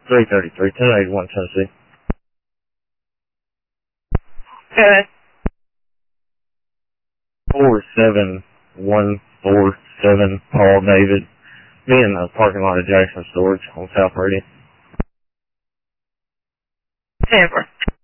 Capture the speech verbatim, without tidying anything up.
three thirty-three, ten eighty-one, Tennessee. Good. four seven one four seven, Paul David. Me in the parking lot of Jackson Storage on South Meridian. Tampa.